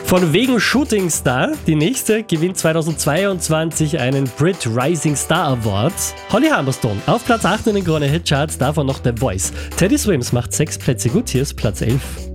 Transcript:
Von wegen Shooting Star. Die nächste gewinnt 2022 einen Brit Rising Star Award. Holly Humberstone auf Platz 8 in den Krone Hit Charts, davon noch The Voice. Teddy Swims macht 6 Plätze gut, hier ist Platz 11.